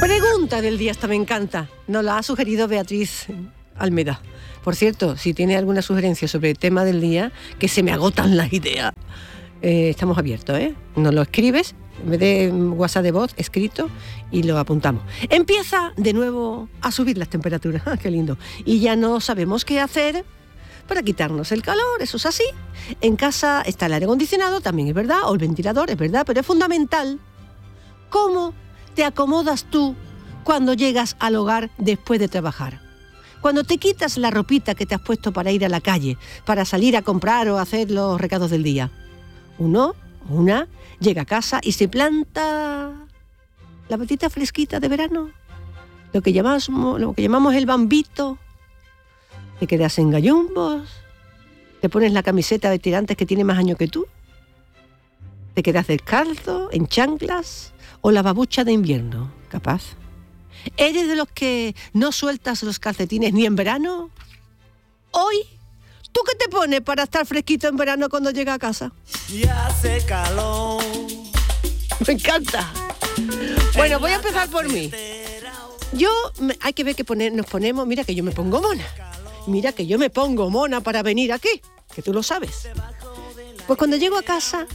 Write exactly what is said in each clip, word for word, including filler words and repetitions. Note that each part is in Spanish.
Pregunta del día, esta me encanta. Nos la ha sugerido Beatriz Almeda. Por cierto, si tiene alguna sugerencia sobre el tema del día, que se me agotan las ideas, eh, estamos abiertos, ¿eh? Nos lo escribes, en vez de WhatsApp de voz, escrito, y lo apuntamos. Empieza de nuevo a subir las temperaturas, ¡ah, qué lindo! Y ya no sabemos qué hacer para quitarnos el calor, eso es así. En casa está el aire acondicionado, también es verdad, o el ventilador, es verdad, pero es fundamental cómo te acomodas tú cuando llegas al hogar después de trabajar. Cuando te quitas la ropita que te has puesto para ir a la calle, para salir a comprar o hacer los recados del día. Uno, una, llega a casa y se planta la patita fresquita de verano, lo que llamamos, lo que llamamos el bambito. Te quedas en gallumbos, te pones la camiseta de tirantes que tiene más años que tú, te quedas descalzo, en chanclas, o la babucha de invierno, capaz. ¿Eres de los que no sueltas los calcetines ni en verano? Hoy, ¿tú qué te pones para estar fresquito en verano cuando llega a casa? Ya hace calor. Me encanta. Bueno, voy a empezar por mí. Yo, me, hay que ver que poner, nos ponemos, mira que yo me pongo mona. Mira que yo me pongo mona para venir aquí, que tú lo sabes. Pues cuando llego a casa,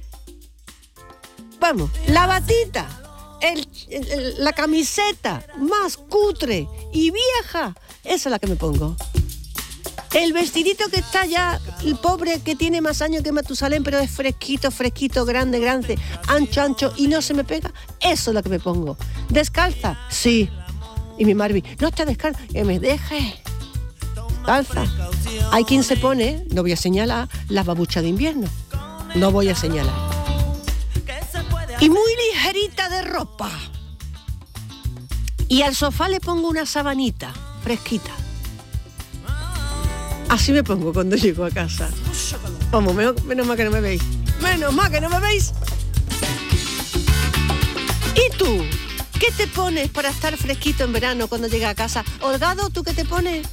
vamos, la batita, el, el, la camiseta más cutre y vieja, esa es la que me pongo. El vestidito que está ya, el pobre que tiene más años que Matusalén, pero es fresquito, fresquito, grande, grande, ancho, ancho y no se me pega, eso es lo que me pongo. ¿Descalza? Sí. Y mi Marvi, no te descalza, que me deje. Calza. Hay quien se pone, no voy a señalar, la babucha de invierno. No voy a señalar. Y muy ligerita de ropa. Y al sofá le pongo una sabanita fresquita. Así me pongo cuando llego a casa. Vamos, menos, menos mal que no me veis. Menos mal que no me veis. ¿Y tú? ¿Qué te pones para estar fresquito en verano cuando llegas a casa? Holgado, ¿tú qué te pones?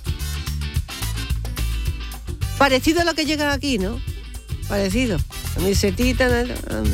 Parecido a lo que llega aquí, ¿no? Parecido. Camisetita, anda.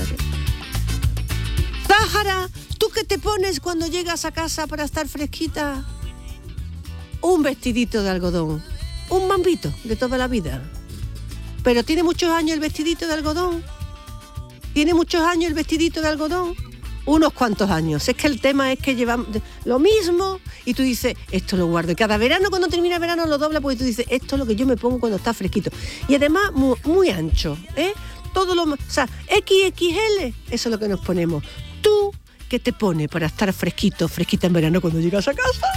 Záhara, ¿tú qué te pones cuando llegas a casa para estar fresquita? Un vestidito de algodón. Un mambito de toda la vida. Pero tiene muchos años el vestidito de algodón. Tiene muchos años el vestidito de algodón. Unos cuantos años. Es que el tema es que llevamos lo mismo y tú dices, esto lo guardo. Y cada verano, cuando termina el verano, lo dobla porque tú dices, esto es lo que yo me pongo cuando está fresquito. Y además, muy, muy ancho, ¿eh? Todo lo, o sea, equis equis ele, eso es lo que nos ponemos. ¿Tú qué te pones para estar fresquito, fresquita en verano cuando llegas a casa?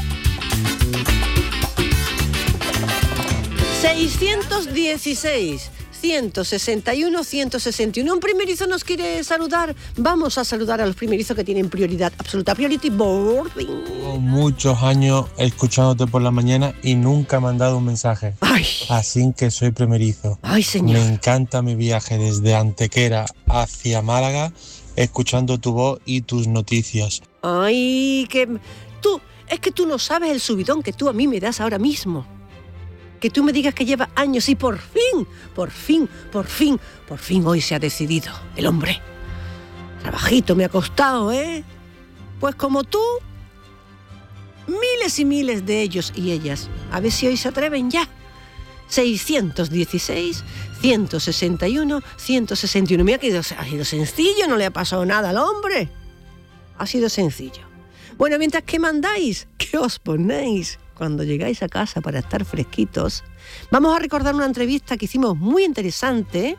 seiscientos dieciséis, ciento sesenta y uno, ciento sesenta y uno. Un primerizo nos quiere saludar. Vamos a saludar a los primerizos que tienen prioridad absoluta. Priority boarding. Llevo muchos años escuchándote por la mañana y nunca me han dado un mensaje. Ay. Así que soy primerizo. Ay, señor. Me encanta mi viaje desde Antequera hacia Málaga, escuchando tu voz y tus noticias. Ay, que tú, es que tú no sabes el subidón que tú a mí me das ahora mismo. Que tú me digas que lleva años y por fin, por fin, por fin, por fin hoy se ha decidido el hombre. Trabajito me ha costado, ¿eh? Pues como tú, miles y miles de ellos y ellas. A ver si hoy se atreven ya. seiscientos dieciséis, ciento sesenta y uno, ciento sesenta y uno. Mira que ha sido sencillo, no le ha pasado nada al hombre. Ha sido sencillo. Bueno, mientras que mandáis, ¿qué os ponéis cuando llegáis a casa para estar fresquitos? Vamos a recordar una entrevista que hicimos muy interesante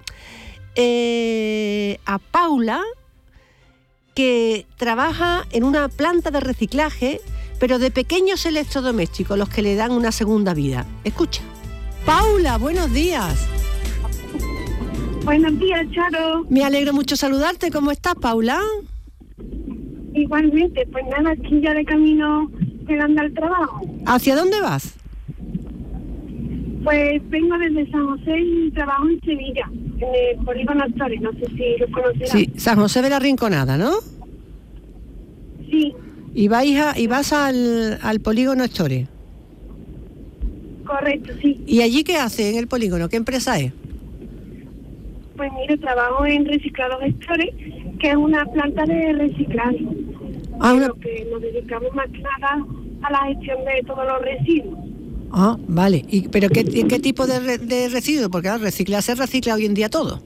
eh, a Paula, que trabaja en una planta de reciclaje, pero de pequeños electrodomésticos, los que le dan una segunda vida. Escucha. Paula, buenos días. Buenos días, Charo. Me alegro mucho saludarte. ¿Cómo estás, Paula? Igualmente, pues nada, aquí ya de camino llegando al trabajo. ¿Hacia dónde vas? Pues vengo desde San José y trabajo en Sevilla, en el Polígono Actores, no sé si lo conocerás. Sí, San José de la Rinconada, ¿no? Sí. ¿Y, vais a, y vas al, al Polígono Actores? Correcto, sí. ¿Y allí qué hace en el polígono? ¿Qué empresa es? Pues mire, trabajo en Reciclados Actores, que es una planta de reciclaje. Ah, una... Lo que nos dedicamos más que nada a la gestión de todos los residuos. Ah, vale. ¿Y, pero qué, qué tipo de, re, de residuos? Porque claro, reciclar se recicla hoy en día todo.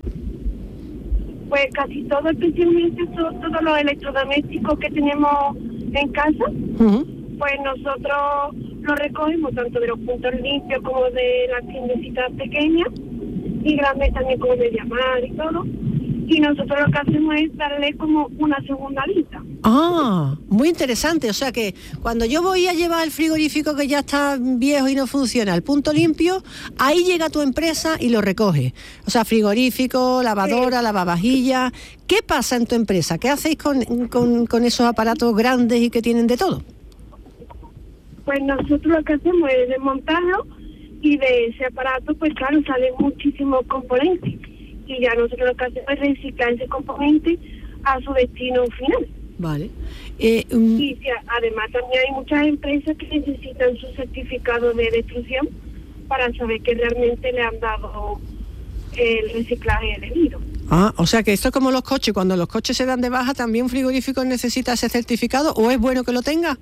Pues casi todo, especialmente todo, todos los electrodomésticos que tenemos en casa, uh-huh. Pues nosotros los recogemos tanto de los puntos limpios como de las tiendecitas pequeñas y grandes también como de llamar y todo. Y nosotros lo que hacemos es darle como una segunda lista. Ah, muy interesante. O sea que cuando yo voy a llevar el frigorífico que ya está viejo y no funciona al punto limpio, ahí llega tu empresa y lo recoge. O sea, frigorífico, lavadora, sí. Lavavajillas. ¿Qué pasa en tu empresa? ¿Qué hacéis con, con, con esos aparatos grandes y que tienen de todo? Pues nosotros lo que hacemos es desmontarlo y de ese aparato, pues claro, salen muchísimos componentes. Y ya nosotros lo que hacemos es reciclar ese componente a su destino final. Vale. Eh, um... Y sí, además también hay muchas empresas que necesitan su certificado de destrucción para saber que realmente le han dado el reciclaje debido. Ah, o sea que esto es como los coches. Cuando los coches se dan de baja, ¿también un frigorífico necesita ese certificado o es bueno que lo tenga?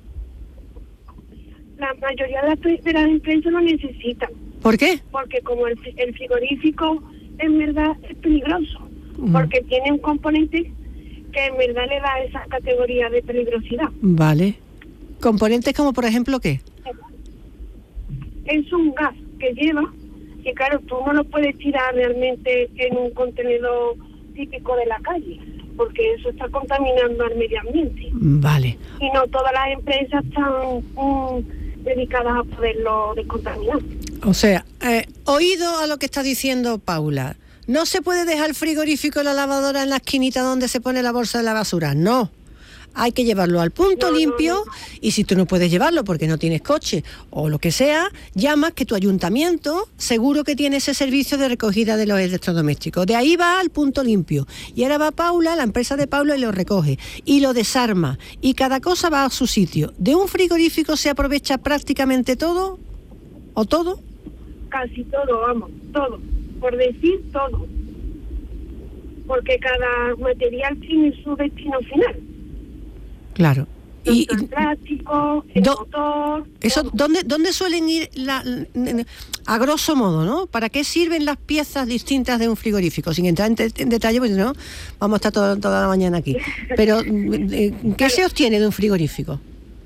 La mayoría de las, de las empresas lo necesitan. ¿Por qué? Porque como el, el frigorífico en verdad es peligroso, mm. porque tiene un componente que en verdad le da esa categoría de peligrosidad. Vale. ¿Componentes como por ejemplo qué? Es un gas que lleva, y claro, tú no lo puedes tirar realmente en un contenedor típico de la calle, porque eso está contaminando al medio ambiente. Vale. Y no todas las empresas están um, dedicadas a poderlo descontaminar. O sea, eh, oído a lo que está diciendo Paula, no se puede dejar el frigorífico y la lavadora en la esquinita donde se pone la bolsa de la basura, no. Hay que llevarlo al punto no, limpio no, no. Y si tú no puedes llevarlo porque no tienes coche o lo que sea, llamas que tu ayuntamiento seguro que tiene ese servicio de recogida de los electrodomésticos. De ahí va al punto limpio. Y ahora va Paula, la empresa de Paula, y lo recoge y lo desarma. Y cada cosa va a su sitio. ¿De un frigorífico se aprovecha prácticamente todo o todo? Casi todo, vamos, todo. Por decir todo. Porque cada material tiene su destino final. Claro. Y el plástico, el do, motor... Eso, ¿dónde, ¿Dónde suelen ir, la, a grosso modo, ¿no? ¿Para qué sirven las piezas distintas de un frigorífico? Sin entrar en, te, en detalle, porque no, vamos a estar todo, toda la mañana aquí. Pero, ¿qué se obtiene de un frigorífico?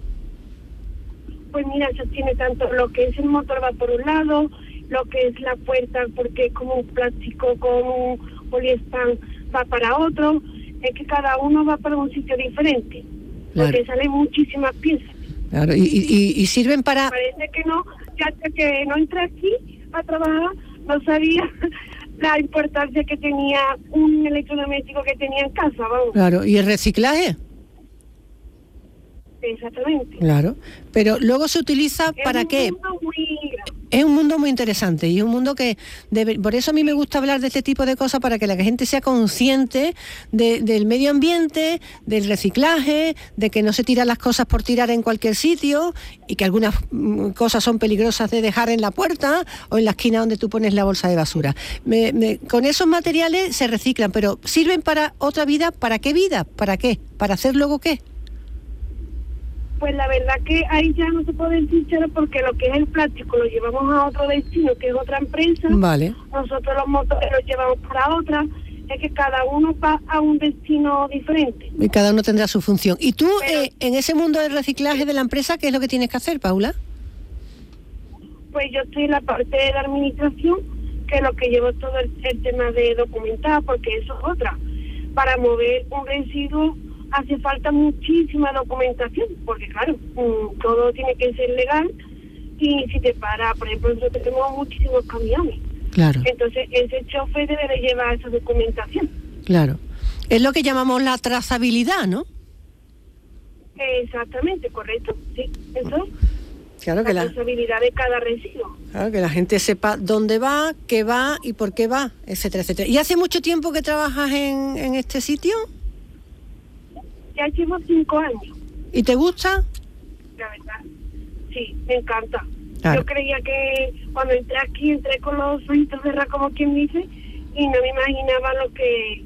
Pues mira, se obtiene tanto lo que es el motor va por un lado, lo que es la puerta, porque es como un plástico con un poliespan, va para otro. Es que cada uno va para un sitio diferente. Claro. Porque salen muchísimas piezas. Claro, y, y, y sirven para... Parece que no, ya hasta que no entré aquí a trabajar, no sabía la importancia que tenía un electrodoméstico que tenía en casa, vamos. Claro, ¿y el reciclaje? Exactamente. Claro, pero luego se utiliza es para qué? Muy... Es un mundo muy interesante y es un mundo que debe, por eso a mí me gusta hablar de este tipo de cosas, para que la gente sea consciente de, del medio ambiente, del reciclaje, de que no se tiran las cosas por tirar en cualquier sitio y que algunas mm, cosas son peligrosas de dejar en la puerta o en la esquina donde tú pones la bolsa de basura. Me, me, con esos materiales se reciclan, pero ¿sirven para otra vida? ¿Para qué vida? ¿Para qué? ¿Para hacer luego qué? Pues la verdad que ahí ya no se puede decir porque lo que es el plástico lo llevamos a otro destino, que es otra empresa. Vale. Nosotros los motores los llevamos para otra. Es que cada uno va a un destino diferente. Y cada uno tendrá su función. ¿Y tú, Pero, eh, en ese mundo del reciclaje de la empresa, qué es lo que tienes que hacer, Paula? Pues yo estoy en la parte de la administración, que es lo que llevo todo el, el tema de documentar, porque eso es otra. Para mover un residuo hace falta muchísima documentación, porque claro, mmm, todo tiene que ser legal y si te para, por ejemplo, nosotros tenemos muchísimos camiones. Claro. Entonces, ese chofer debe de llevar esa documentación. Claro. Es lo que llamamos la trazabilidad, ¿no? Exactamente, correcto, sí, eso. Claro que la la trazabilidad de cada residuo. Claro, que la gente sepa dónde va, qué va y por qué va, etcétera, etcétera. ¿Y hace mucho tiempo que trabajas en, en este sitio? Ya llevo cinco años. ¿Y te gusta? La verdad, sí, me encanta. Claro. Yo creía que cuando entré aquí, entré con los ojitos cerrados, como quien dice, y no me imaginaba lo que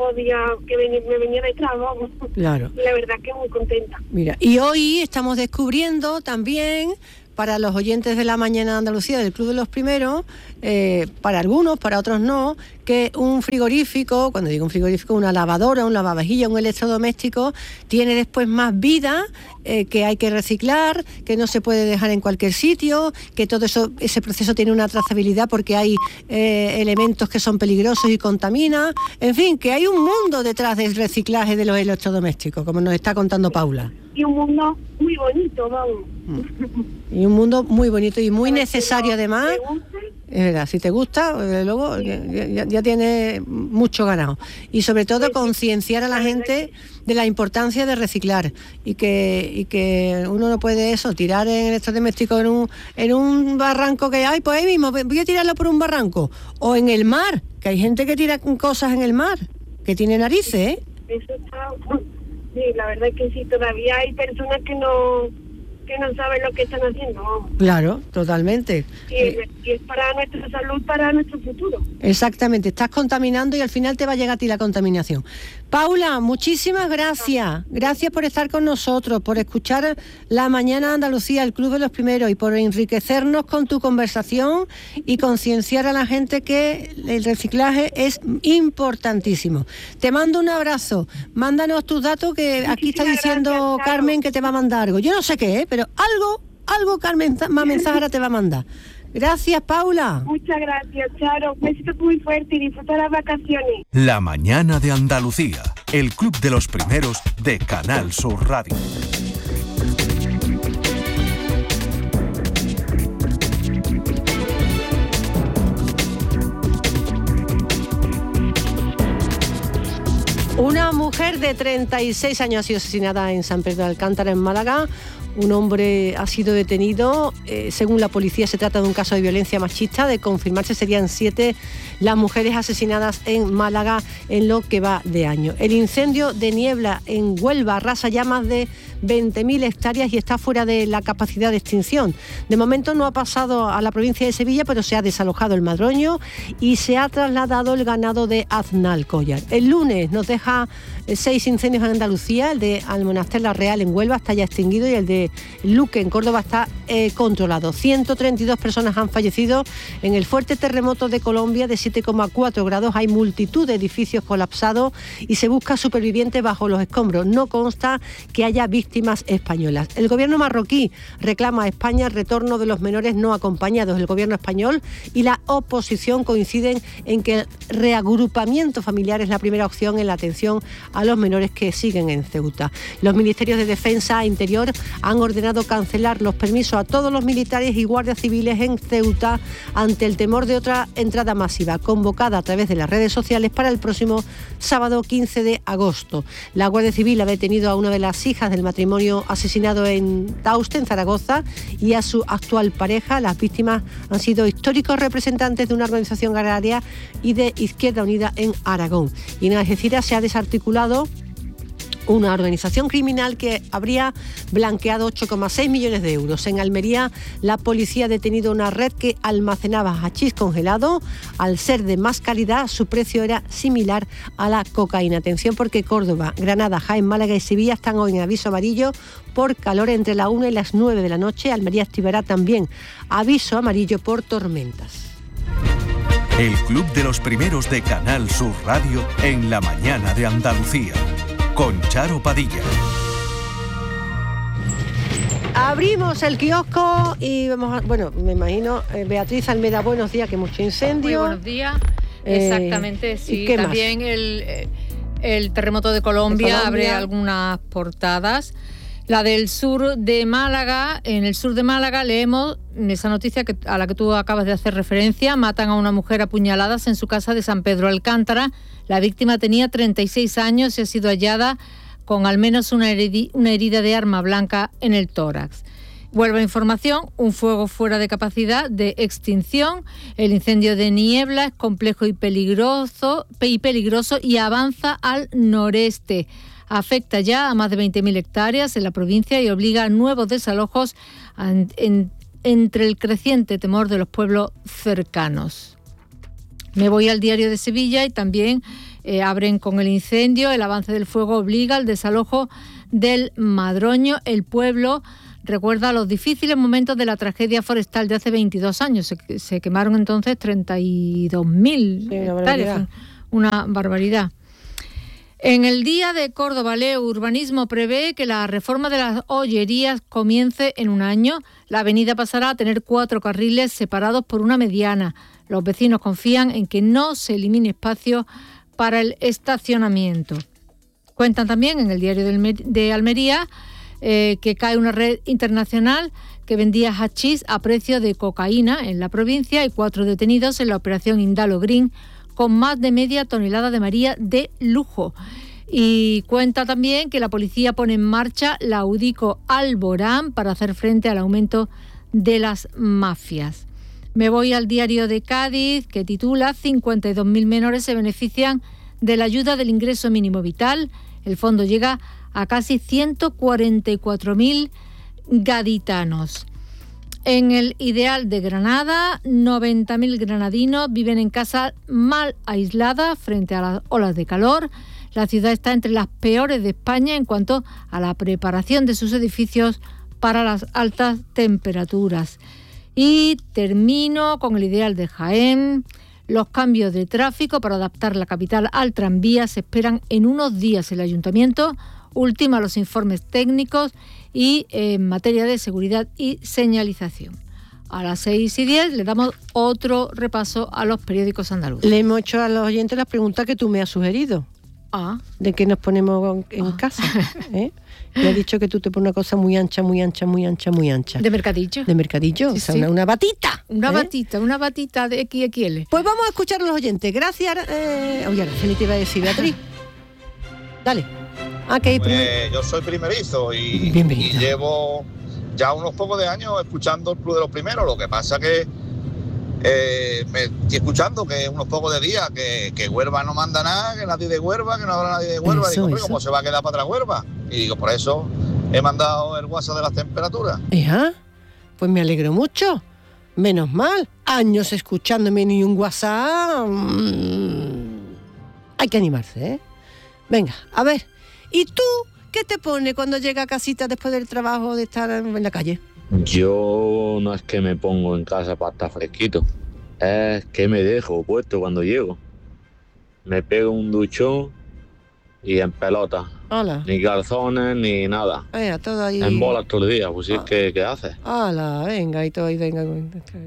podía, que venir, me venía detrás, vamos. Claro. Y la verdad que muy contenta. Mira, y hoy estamos descubriendo también, para los oyentes de La Mañana de Andalucía, del Club de los Primeros, eh, para algunos, para otros no, que un frigorífico, cuando digo un frigorífico, una lavadora, un lavavajillas, un electrodoméstico, tiene después más vida, eh, que hay que reciclar, que no se puede dejar en cualquier sitio, que todo eso, ese proceso tiene una trazabilidad porque hay eh, elementos que son peligrosos y contaminan. En fin, que hay un mundo detrás del reciclaje de los electrodomésticos, como nos está contando Paula. Y un mundo muy bonito, vamos. Y un mundo muy bonito y muy necesario además. Es verdad, si te gusta, desde luego ya, ya, ya tienes mucho ganado. Y sobre todo concienciar a la gente de la importancia de reciclar y que y que uno no puede eso, tirar en electrodoméstico en un, en un barranco que hay, pues ahí mismo, voy a tirarlo por un barranco. O en el mar, que hay gente que tira cosas en el mar, que tiene narices, ¿eh? Eso está... Sí, la verdad es que sí, todavía hay personas que no que no saben lo que están haciendo. Claro, totalmente. Y, eh, y es para nuestra salud, para nuestro futuro. Exactamente, estás contaminando y al final te va a llegar a ti la contaminación. Paula, muchísimas gracias. Gracias por estar con nosotros, por escuchar La Mañana de Andalucía, el Club de los Primeros, y por enriquecernos con tu conversación y concienciar a la gente que el reciclaje es importantísimo. Te mando un abrazo. Mándanos tus datos, que aquí está diciendo gracias, Carmen que te va a mandar algo. Yo no sé qué, ¿eh? Pero algo, algo Carmen Mensajera te va a mandar. Gracias, Paula. Muchas gracias, Charo. Un besito muy fuerte y disfruta las vacaciones. La Mañana de Andalucía, el Club de los Primeros de Canal Sur Radio. Una mujer de treinta y seis años ha sido asesinada en San Pedro de Alcántara, en Málaga. Un hombre ha sido detenido. Eh, según la policía, se trata de un caso de violencia machista. De confirmarse, serían siete las mujeres asesinadas en Málaga en lo que va de año. El incendio de Niebla en Huelva arrasa ya más de veinte mil hectáreas y está fuera de la capacidad de extinción. De momento no ha pasado a la provincia de Sevilla, pero se ha desalojado el Madroño y se ha trasladado el ganado de Aznalcóllar. El lunes nos deja seis incendios en Andalucía. El de Almonaster La Real en Huelva está ya extinguido y el de Luque en Córdoba está eh, controlado. ciento treinta y dos personas han fallecido en el fuerte terremoto de Colombia de siete coma cuatro grados. Hay multitud de edificios colapsados y se busca supervivientes bajo los escombros. No consta que haya víctimas españolas. El gobierno marroquí reclama a España el retorno de los menores no acompañados. El gobierno español y la oposición coinciden en que el reagrupamiento familiar es la primera opción en la atención a los menores que siguen en Ceuta. Los ministerios de Defensa e Interior han ordenado cancelar los permisos a todos los militares y guardias civiles en Ceuta ante el temor de otra entrada masiva, convocada a través de las redes sociales para el próximo sábado quince de agosto. La Guardia Civil ha detenido a una de las hijas del matrimonio asesinado en Tauste, en Zaragoza, y a su actual pareja. Las víctimas han sido históricos representantes de una organización agraria y de Izquierda Unida en Aragón. Y en Algeciras se ha desarticulado una organización criminal que habría blanqueado ocho coma seis millones de euros. En Almería, la policía ha detenido una red que almacenaba hachís congelado. Al ser de más calidad, su precio era similar a la cocaína. Atención, porque Córdoba, Granada, Jaén, Málaga y Sevilla están hoy en aviso amarillo por calor entre la una y las nueve de la noche. Almería activará también aviso amarillo por tormentas. El Club de los Primeros de Canal Sur Radio en La Mañana de Andalucía, con Charo Padilla. Abrimos el kiosco y vamos a, bueno, me imagino, eh, Beatriz Almeda, buenos días, que mucho incendio. Muy buenos días, eh, exactamente, sí. También el, el terremoto de Colombia, de Colombia abre algunas portadas. La del sur de Málaga, en el sur de Málaga leemos esa noticia que, a la que tú acabas de hacer referencia. Matan a una mujer a puñaladas en su casa de San Pedro Alcántara. La víctima tenía treinta y seis años y ha sido hallada con al menos una, heridi- una herida de arma blanca en el tórax. Huelva Información, un fuego fuera de capacidad de extinción. El incendio de Niebla es complejo y peligroso, y peligroso y avanza al noreste. Afecta ya a más de veinte mil hectáreas en la provincia y obliga a nuevos desalojos en, en, entre el creciente temor de los pueblos cercanos. Me voy al Diario de Sevilla y también eh, abren con el incendio. El avance del fuego obliga al desalojo del Madroño. El pueblo recuerda los difíciles momentos de la tragedia forestal de hace veintidós años. Se, se quemaron entonces treinta y dos mil sí, hectáreas. Una barbaridad. En el Día de Córdoba, Leo Urbanismo prevé que la reforma de las ollerías comience en un año. La avenida pasará a tener cuatro carriles separados por una mediana. Los vecinos confían en que no se elimine espacio para el estacionamiento. Cuentan también en el Diario de Almería eh, que cae una red internacional que vendía hachís a precio de cocaína en la provincia y cuatro detenidos en la operación Indalo Green, con más de media tonelada de María de lujo. Y cuenta también que la policía pone en marcha la Udico Alborán para hacer frente al aumento de las mafias. Me voy al Diario de Cádiz, que titula cincuenta y dos mil menores se benefician de la ayuda del ingreso mínimo vital. El fondo llega a casi ciento cuarenta y cuatro mil gaditanos. En el Ideal de Granada, noventa mil granadinos viven en casas mal aisladas frente a las olas de calor. La ciudad está entre las peores de España en cuanto a la preparación de sus edificios para las altas temperaturas. Y termino con el Ideal de Jaén. Los cambios de tráfico para adaptar la capital al tranvía se esperan en unos días. El ayuntamiento ultima los informes técnicos y eh, en materia de seguridad y señalización. A las seis y diez le damos otro repaso a los periódicos andaluces. Le hemos hecho a los oyentes las preguntas que tú me has sugerido. Ah. De que nos ponemos en ah. casa. ¿eh? Le he dicho que tú te pones una cosa muy ancha, muy ancha, muy ancha, muy ancha. De mercadillo. De mercadillo, sí, o sea, sí. Una, una batita. Una ¿eh? batita, una batita de equis equis ele. Pues vamos a escuchar a los oyentes. Gracias. Eh... Oye, Araceli te iba a decir, Beatriz. Dale. Ah, que pues, primer... Yo soy primerizo y, y llevo ya unos pocos de años escuchando el Club de los Primeros. Lo que pasa que eh, me estoy escuchando que unos pocos de días que, que Huelva no manda nada, que nadie de Huelva, que no habrá nadie de Huelva. Eso, digo, hombre, ¿cómo se va a quedar para atrás Huelva? Y digo, por eso he mandado el WhatsApp de las temperaturas. ¿Ya? Pues me alegro mucho. Menos mal. Años escuchándome ni un WhatsApp. Mm. Hay que animarse, ¿eh? Venga, a ver. ¿Y tú qué te pone cuando llega a casita después del trabajo de estar en la calle? Yo no es que me pongo en casa para estar fresquito, es que me dejo puesto cuando llego. Me pego un duchón y en pelota. Hola. Ni calzones ni nada. Venga, todo ahí. En bolas todo el día, pues sí, ¿qué, qué haces? Hola, venga, y todo ahí, venga. De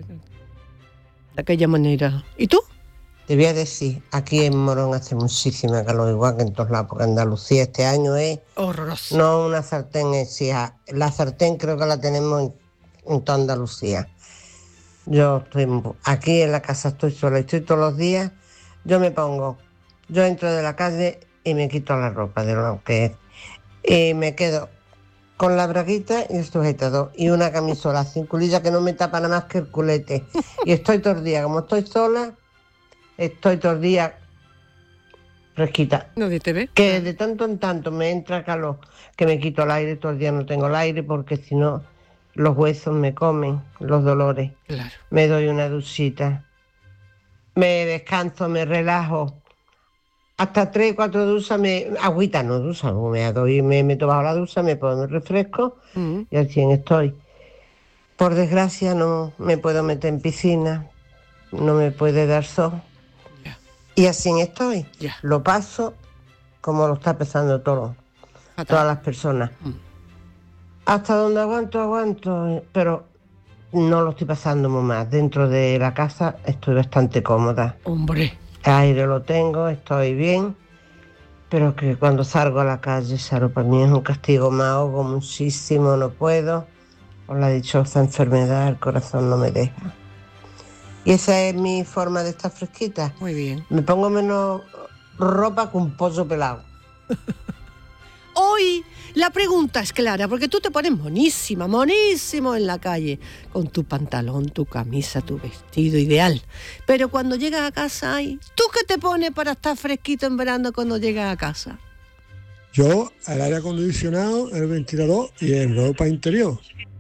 aquella manera. ¿Y tú? Te voy a decir, aquí en Morón hace muchísima calor, igual que en todos lados, porque Andalucía este año es... horroroso. No una sartén exija. La sartén creo que la tenemos en, en toda Andalucía. Yo estoy... Aquí en la casa estoy sola, estoy todos los días. Yo me pongo... Yo entro de la calle y me quito la ropa de lo que es. Y me quedo con la braguita y el sujetador y una camisola sin culilla que no me tapa nada más que el culete. Y estoy todo el día, como estoy sola... Estoy todo el día fresquita. ¿Nadie te ve? Que de tanto en tanto me entra calor, que me quito el aire, todo el día no tengo el aire, porque si no los huesos me comen, los dolores. Claro. Me doy una duchita, me descanso, me relajo. Hasta tres, cuatro duchas, me, agüita no ducha, me doy, me meto bajo la ducha, me pongo el refresco uh-huh. y al cien estoy. Por desgracia no me puedo meter en piscina, no me puede dar sol. Y así estoy. Yeah. Lo paso como lo está pasando todo, todas las personas. Mm. Hasta donde aguanto, aguanto, pero no lo estoy pasando muy más. Dentro de la casa estoy bastante cómoda. Hombre. El aire lo tengo, estoy bien, pero que cuando salgo a la calle, Saro, para mí es un castigo, me ahogo muchísimo, no puedo. Por la dichosa enfermedad, el corazón no me deja. Y esa es mi forma de estar fresquita. Muy bien. Me pongo menos ropa que un pollo pelado. Hoy la pregunta es clara, porque tú te pones monísima, monísimo en la calle, con tu pantalón, tu camisa, tu vestido ideal. Pero cuando llegas a casa, ay, ¿tú qué te pones para estar fresquito en verano cuando llegas a casa? Yo, el aire acondicionado, el ventilador y el ropa interior.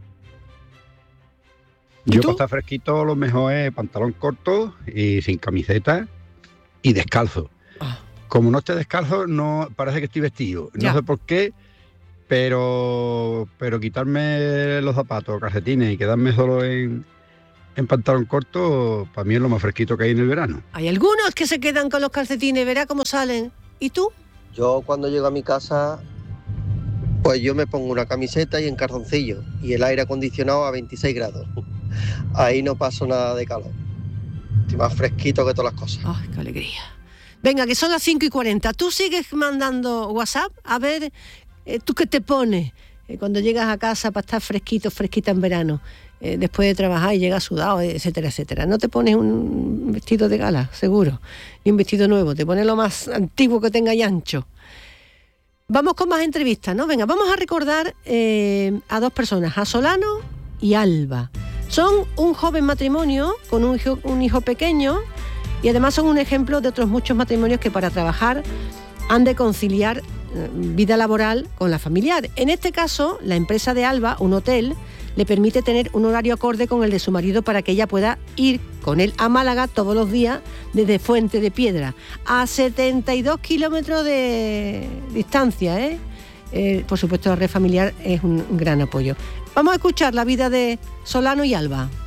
Yo para estar fresquito lo mejor es pantalón corto y sin camiseta y descalzo. Ah. como no esté descalzo, no parece que estoy vestido. No Ya. sé por qué, pero pero quitarme los zapatos, calcetines y quedarme solo en, en pantalón corto, para mí es lo más fresquito que hay en el verano. Hay algunos que se quedan con los calcetines, verá cómo salen. ¿Y tú? Yo cuando llego a mi casa, pues yo me pongo una camiseta y en calzoncillo y el aire acondicionado a veintiséis grados. Ahí no paso nada de calor. Estoy más fresquito que todas las cosas. ¡Ay, qué alegría! Venga, que son las cinco y cuarenta. Tú sigues mandando WhatsApp. A ver, eh, ¿tú qué te pones eh, cuando llegas a casa para estar fresquito, fresquita en verano? Eh, después de trabajar y llegas sudado, etcétera, etcétera. No te pones un vestido de gala, seguro. Ni un vestido nuevo. Te pones lo más antiguo que tenga y ancho. Vamos con más entrevistas, ¿no? Venga, vamos a recordar eh, a dos personas, a Solano y Alba. Son un joven matrimonio con un hijo, un hijo pequeño y además son un ejemplo de otros muchos matrimonios que para trabajar han de conciliar eh, vida laboral con la familiar. En este caso, la empresa de Alba, un hotel, le permite tener un horario acorde con el de su marido para que ella pueda ir con él a Málaga todos los días desde Fuente de Piedra, a setenta y dos kilómetros de distancia, ¿eh? Eh, por supuesto, la red familiar es un gran apoyo. Vamos a escuchar la vida de Solano y Alba.